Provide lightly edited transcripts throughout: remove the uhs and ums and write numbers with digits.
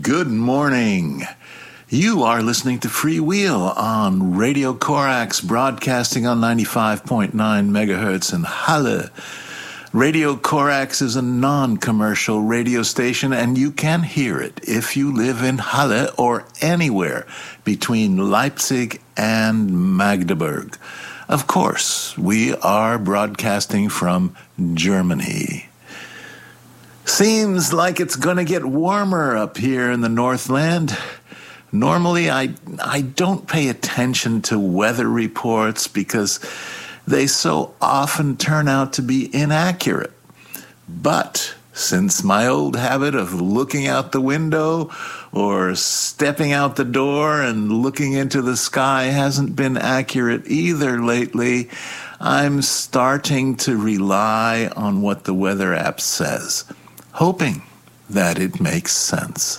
Good morning. You are listening to Free Wheel on Radio Corax, broadcasting on 95.9 megahertz in Halle. Radio Corax is a non-commercial radio station, and you can hear it if you live in Halle or anywhere between Leipzig and Magdeburg. Of course, we are broadcasting from Germany. Seems like it's going to get warmer up here in the Northland. Normally, I don't pay attention to weather reports because they so often turn out to be inaccurate. But since my old habit of looking out the window or stepping out the door and looking into the sky hasn't been accurate either lately, I'm starting to rely on what the weather app says, hoping that it makes sense.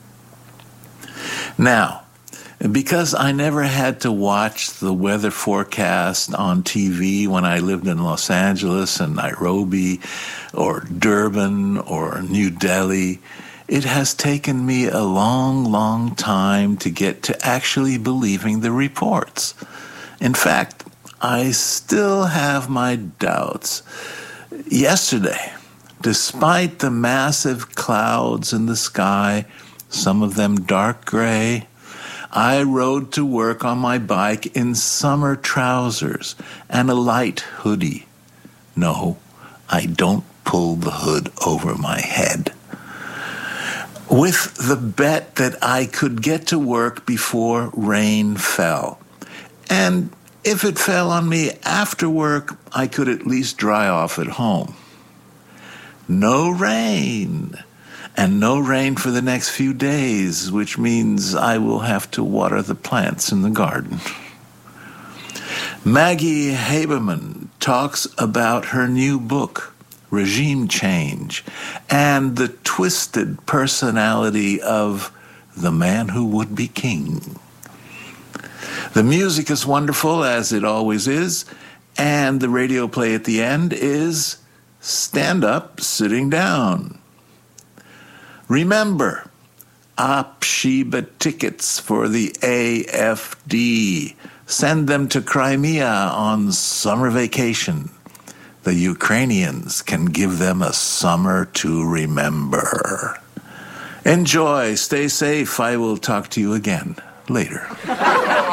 Now, because I never had to watch the weather forecast on TV when I lived in Los Angeles and Nairobi or Durban or New Delhi, it has taken me a long, long time to get to actually believing the reports. In fact, I still have my doubts. Yesterday, despite the massive clouds in the sky, some of them dark gray, I rode to work on my bike in summer trousers and a light hoodie. No, I don't pull the hood over my head. With the bet that I could get to work before rain fell. And if it fell on me after work, I could at least dry off at home. No rain. And no rain for the next few days, which means I will have to water the plants in the garden. Maggie Haberman talks about her new book, Regime Change, and the twisted personality of the man who would be king. The music is wonderful, as it always is, and the radio play at the end is Stand Up, Sitting Down. Remember, Apshiba tickets for the AFD. Send them to Crimea on summer vacation. The Ukrainians can give them a summer to remember. Enjoy, stay safe. I will talk to you again later.